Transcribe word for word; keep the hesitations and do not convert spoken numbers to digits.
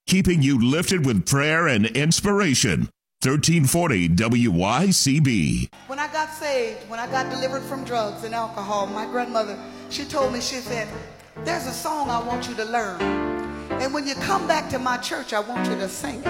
keeping you lifted with prayer and inspiration. thirteen forty W Y C B. When I got saved, when I got delivered from drugs and alcohol, my grandmother, she told me, she said, there's a song I want you to learn. And when you come back to my church, I want you to sing it.